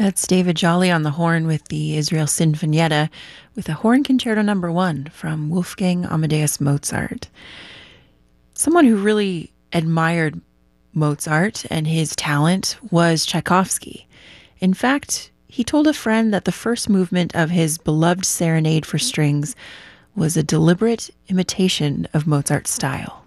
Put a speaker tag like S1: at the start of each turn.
S1: That's David Jolly on the horn with the Israel Sinfonietta with a horn concerto number 1 from Wolfgang Amadeus Mozart. Someone who really admired Mozart and his talent was Tchaikovsky. In fact, he told a friend that the first movement of his beloved Serenade for Strings was a deliberate imitation of Mozart's style.